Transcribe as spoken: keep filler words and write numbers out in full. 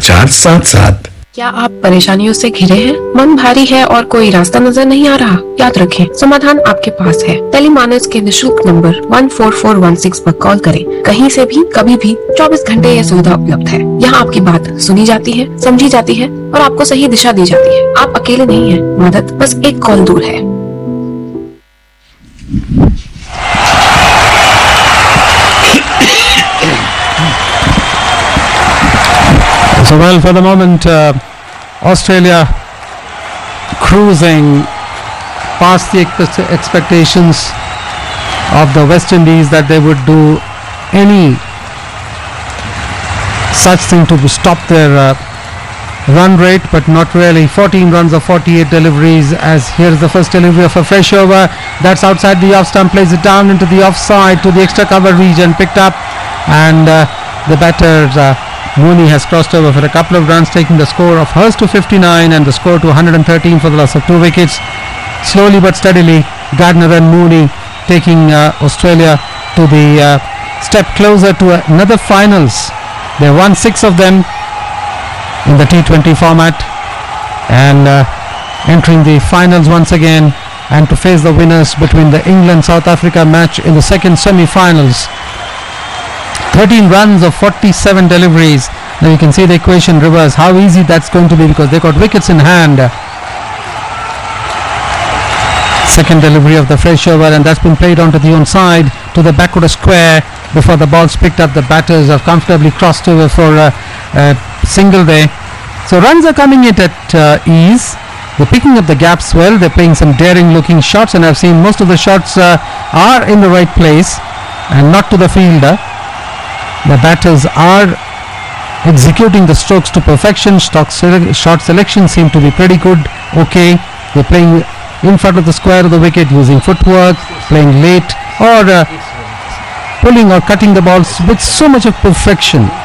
चार सात सात। क्या आप परेशानियों से घिरे हैं? मन भारी है और कोई रास्ता नजर नहीं आ रहा? याद रखें, समाधान आपके पास है। टेलीमानस के निशुल्क number one four four one six पर कॉल करें। कहीं से भी, कभी भी, चौबीस घंटे यह सुविधा उपलब्ध है। यहाँ आपकी बात सुनी जाती है, समझी जाती है और आपको सही दिशा दी जाती है। आप अकेले नहीं हैं, मदद बस एक कॉल दूर है। So well, for the moment, uh, Australia cruising past the ex- expectations of the West Indies that they would do any such thing to stop their uh, run rate, but not really. fourteen runs of forty-eight deliveries, as here's the first delivery of a fresh over. That's outside the off stump, plays it down into the offside to the extra cover region, picked up, and uh, the batter uh, Mooney has crossed over for a couple of runs, taking the score of Hurst to fifty-nine and the score to one hundred thirteen for the loss of two wickets. Slowly but steadily, Gardner and Mooney taking uh, Australia to the uh, step closer to another finals. They won six of them in the T twenty format and uh, entering the finals once again, and to face the winners between the England-South Africa match in the second semi-finals. thirteen runs of forty-seven deliveries. Now you can see the equation reverse, how easy that's going to be because they got wickets in hand. Second delivery of the fresh over, and that's been played onto the onside to the backward square before the ball's picked up. The batters have comfortably crossed over for a, a single there. So runs are coming in at uh, ease. They're picking up the gaps well. They're playing some daring looking shots, and I've seen most of the shots uh, are in the right place and not to the fielder. The batters are executing the strokes to perfection. Stock sele- shot selection seem to be pretty good. Okay, they're playing in front of the square of the wicket, using footwork, playing late, or uh, pulling or cutting the balls with so much of perfection.